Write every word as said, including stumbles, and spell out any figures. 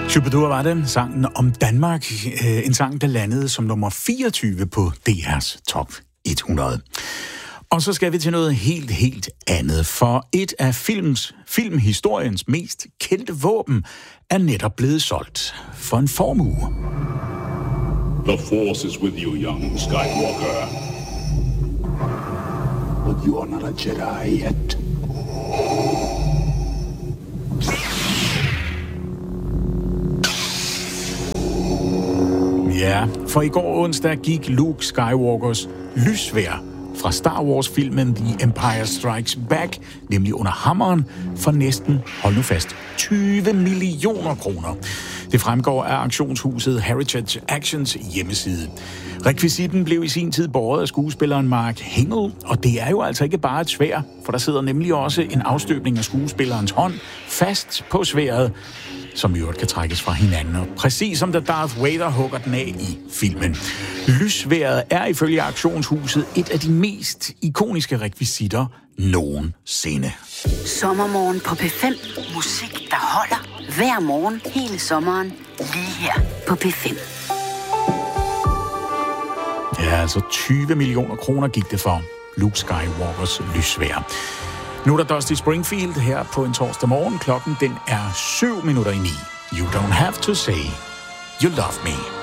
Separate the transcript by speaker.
Speaker 1: Shubidur var det, sangen om Danmark. En sang, der landede som nummer fireogtyve på D R's top hundrede. Og så skal vi til noget helt, helt andet. For et af films, filmhistoriens mest kendte våben er netop blevet solgt for en formue.
Speaker 2: The Force is with you, young Skywalker.
Speaker 3: But you are not a Jedi yet.
Speaker 1: Ja, for i går onsdag gik Luke Skywalkers lysvær fra Star Wars-filmen The Empire Strikes Back, nemlig under hammeren, for næsten, hold nu fast, tyve millioner kroner. Det fremgår af auktionshuset Heritage Actions hjemmeside. Rekvisitten blev i sin tid båret af skuespilleren Mark Hamill, og det er jo altså ikke bare et sværd, for der sidder nemlig også en afstøbning af skuespillerens hånd fast på sværdet, som i øvrigt kan trækkes fra hinanden, og præcis som da Darth Vader hugger den af i filmen. Lysværet er ifølge auktionshuset et af de mest ikoniske rekvisitter nogensinde.
Speaker 4: Sommermorgen på P fem. Musik, der holder hver morgen hele sommeren lige her på P fem.
Speaker 1: Ja, altså tyve millioner kroner gik det for Luke Skywalkers lysvær. Nu er der Dusty Springfield her på en torsdag morgen. Klokken den er syv minutter i ni. You don't have to say you love me.